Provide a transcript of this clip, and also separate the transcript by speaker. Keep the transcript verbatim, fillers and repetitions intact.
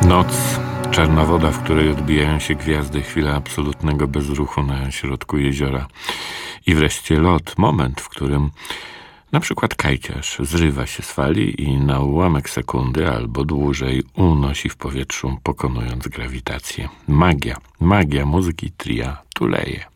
Speaker 1: Noc, czarna woda, w której odbijają się gwiazdy, chwila absolutnego bezruchu na środku jeziora. I wreszcie lot, moment, w którym na przykład kajciarz zrywa się z fali i na ułamek sekundy albo dłużej unosi w powietrzu, pokonując grawitację. Magia, magia muzyki tria Tuleje.